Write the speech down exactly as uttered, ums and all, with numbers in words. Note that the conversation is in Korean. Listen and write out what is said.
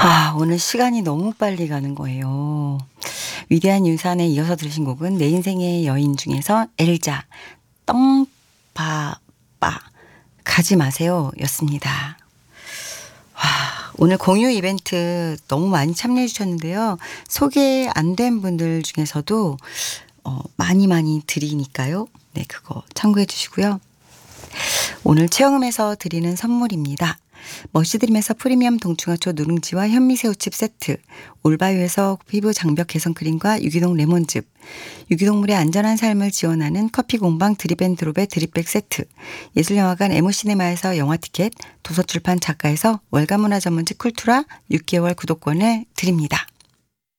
아, 오늘 시간이 너무 빨리 가는 거예요. 위대한 윤산에 이어서 들으신 곡은 내 인생의 여인 중에서 엘자, 떵바빠, 가지 마세요 였습니다. 와, 오늘 공유 이벤트 너무 많이 참여해 주셨는데요. 소개 안 된 분들 중에서도 어, 많이 많이 드리니까요. 네, 그거 참고해 주시고요. 오늘 체험에서 드리는 선물입니다. 머시드림에서 프리미엄 동충하초 누룽지와 현미새우칩 세트, 올바이오에서 피부 장벽 개선 크림과 유기농 레몬즙, 유기동물의 안전한 삶을 지원하는 커피공방 드립앤드롭의 드립백 세트, 예술영화관 에모시네마에서 영화 티켓, 도서출판 작가에서 월간문화 전문지 쿨투라 육 개월 구독권을 드립니다.